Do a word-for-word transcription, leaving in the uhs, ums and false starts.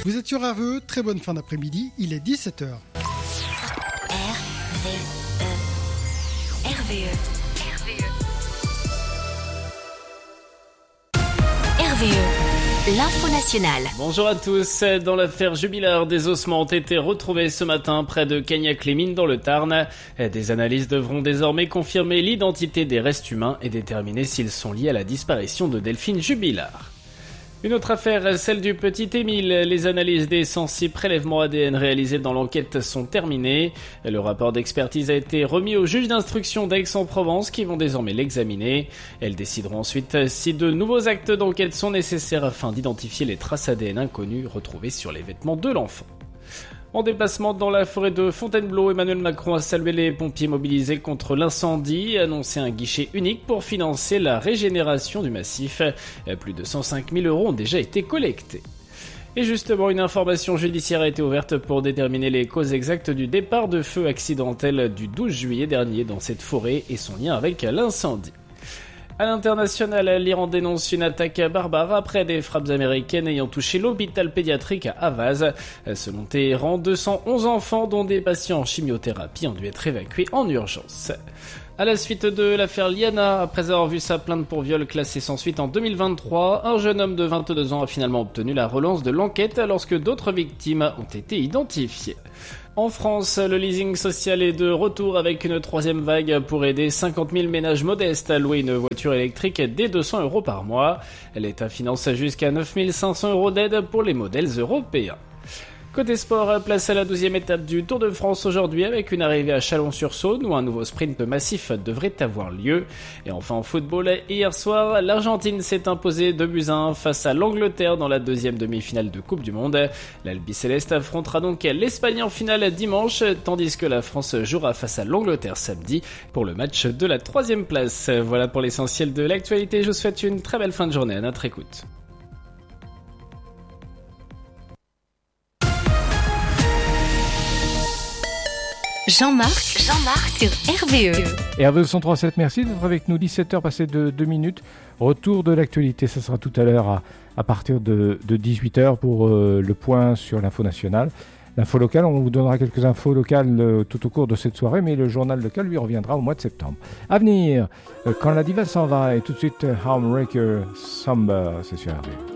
Vous êtes sur R V E, très bonne fin d'après-midi, il est dix-sept heures. R V E. R V E. R V E. R V E. L'info nationale. Bonjour à tous. Dans l'affaire Jubilard, des ossements ont été retrouvés ce matin près de Cagnac-les-Mines dans le Tarn. Des analyses devront désormais confirmer l'identité des restes humains et déterminer s'ils sont liés à la disparition de Delphine Jubilard. Une autre affaire, celle du petit Émile. Les analyses des cent six prélèvements A D N réalisés dans l'enquête sont terminées. Le rapport d'expertise a été remis au juge d'instruction d'Aix-en-Provence qui vont désormais l'examiner. Elles décideront ensuite si de nouveaux actes d'enquête sont nécessaires afin d'identifier les traces A D N inconnues retrouvées sur les vêtements de l'enfant. En déplacement dans la forêt de Fontainebleau, Emmanuel Macron a salué les pompiers mobilisés contre l'incendie et annoncé un guichet unique pour financer la régénération du massif. Plus de cent cinq mille euros ont déjà été collectés. Et justement, une information judiciaire a été ouverte pour déterminer les causes exactes du départ de feu accidentel du douze juillet dernier dans cette forêt et son lien avec l'incendie. À l'international, l'Iran dénonce une attaque barbare après des frappes américaines ayant touché l'hôpital pédiatrique à Ahvaz. Selon Téhéran, deux cent onze enfants, dont des patients en chimiothérapie, ont dû être évacués en urgence. À la suite de l'affaire Liana, après avoir vu sa plainte pour viol classée sans suite en deux mille vingt-trois, un jeune homme de vingt-deux ans a finalement obtenu la relance de l'enquête lorsque d'autres victimes ont été identifiées. En France, le leasing social est de retour avec une troisième vague pour aider cinquante mille ménages modestes à louer une voiture électrique dès deux cents euros par mois. L'État finance jusqu'à neuf mille cinq cents euros d'aide pour les modèles européens. Côté sport, place à la douzième étape du Tour de France aujourd'hui avec une arrivée à Chalon-sur-Saône où un nouveau sprint massif devrait avoir lieu. Et enfin en football, hier soir, l'Argentine s'est imposée deux buts à un face à l'Angleterre dans la deuxième demi-finale de Coupe du Monde. L'Albiceleste affrontera donc l'Espagne en finale dimanche, tandis que la France jouera face à l'Angleterre samedi pour le match de la troisième place. Voilà pour l'essentiel de l'actualité, je vous souhaite une très belle fin de journée à notre écoute. Jean-Marc, Jean-Marc sur R V E. Et R V E cent trois sept, merci d'être avec nous. dix-sept heures passées de deux minutes. Retour de l'actualité, ça sera tout à l'heure à, à partir de, de dix-huit heures pour euh, le point sur l'info nationale. L'info locale, on vous donnera quelques infos locales euh, tout au cours de cette soirée, mais le journal local lui reviendra au mois de septembre. À venir, euh, quand la diva s'en va, et tout de suite euh, Heartbreaker Samba, c'est sur R V E.